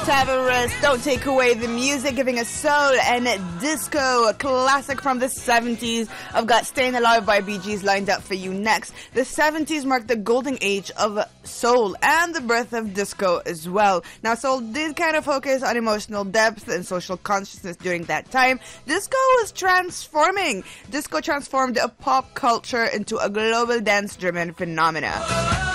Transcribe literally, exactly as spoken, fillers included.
Tavares, Don't Take Away the Music, giving us soul and disco, a classic from the seventies. I've got Staying Alive by Bee Gees lined up for you next. The seventies marked the golden age of soul and the birth of disco as well. Now, soul did kind of focus on emotional depth and social consciousness during that time. Disco was transforming. Disco transformed a pop culture into a global dance-driven phenomena.